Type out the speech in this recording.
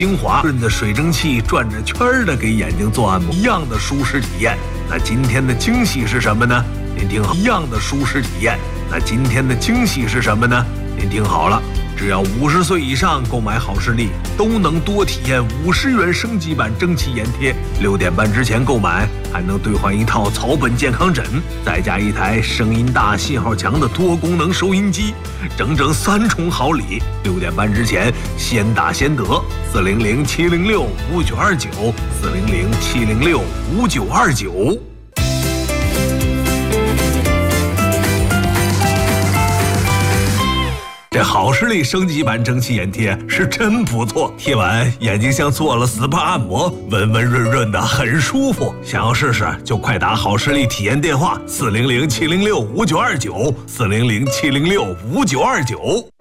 精华顺着水蒸气转着圈儿的给眼睛做按摩，一样的舒适体验。那今天的惊喜是什么呢？您听好，一样的舒适体验。那今天的惊喜是什么呢？您听好了，只要50岁以上购买好视力，都能多体验50元升级版蒸汽眼贴。6点半之前购买，还能兑换一套草本健康枕，再加一台声音大、信号强的多功能收音机，整整3重好礼。6点半之前先打先得，400-706-5929，400-706-5929。这好视力升级版蒸汽眼贴是真不错，贴完眼睛像做了 SPA 按摩，温温润润的，很舒服。想要试试就快打好视力体验电话400-706-5929，400-706-5929。